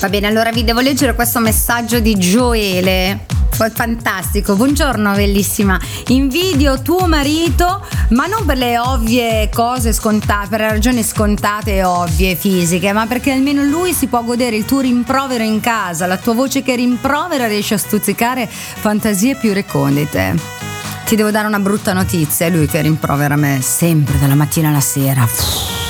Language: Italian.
Va bene, allora vi devo leggere questo messaggio di Gioele. Fantastico, buongiorno bellissima, invidio tuo marito, ma non per le ovvie cose scontate, per le ragioni scontate e ovvie fisiche, ma perché almeno lui si può godere il tuo rimprovero in casa, la tua voce che rimprovera riesce a stuzzicare fantasie più recondite. Ti devo dare una brutta notizia, è lui che rimprovera me sempre dalla mattina alla sera.